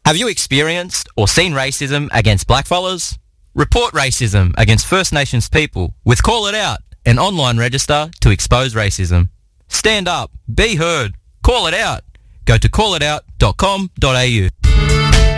Have you experienced or seen racism against blackfellas? Report racism against First Nations people with Call It Out, an online register to expose racism. Stand up, be heard, call it out. Go to callitout.com.au.